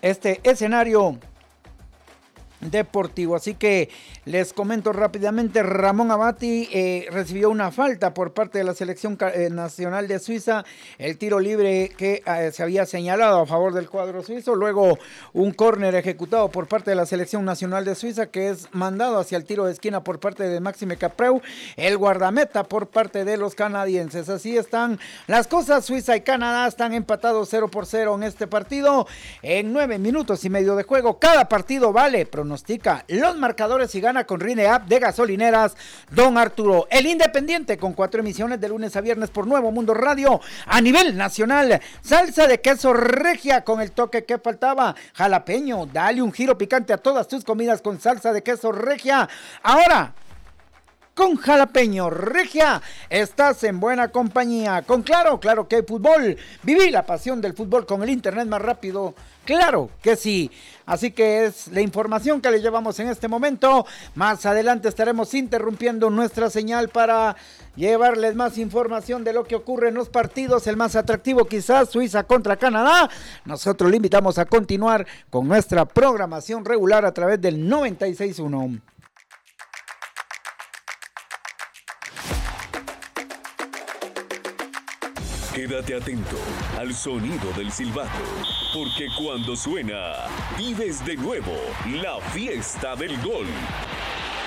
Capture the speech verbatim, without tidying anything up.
este escenario deportivo. Así que les comento rápidamente, Ramón Abati eh, recibió una falta por parte de la selección eh, nacional de Suiza, el tiro libre que eh, se había señalado a favor del cuadro suizo, luego un córner ejecutado por parte de la selección nacional de Suiza que es mandado hacia el tiro de esquina por parte de Maxime Capreu, el guardameta por parte de los canadienses. Así están las cosas, Suiza y Canadá están empatados cero por cero en este partido, en nueve minutos y medio de juego, cada partido vale, pronostica los marcadores y gana con Rine App de Gasolineras Don Arturo. El Independiente con cuatro emisiones de lunes a viernes por Nuevo Mundo Radio a nivel nacional. Salsa de queso regia con el toque que faltaba. Jalapeño, dale un giro picante a todas tus comidas con salsa de queso regia. Ahora con jalapeño regia, estás en buena compañía. Con Claro, claro que hay fútbol. Viví la pasión del fútbol con el internet más rápido. Claro que sí. Así que es la información que le llevamos en este momento. Más adelante estaremos interrumpiendo nuestra señal para llevarles más información de lo que ocurre en los partidos. El más atractivo quizás, Suiza contra Canadá. Nosotros le invitamos a continuar con nuestra programación regular a través del noventa y seis punto uno. Quédate atento al sonido del silbato, porque cuando suena, vives de nuevo la fiesta del gol.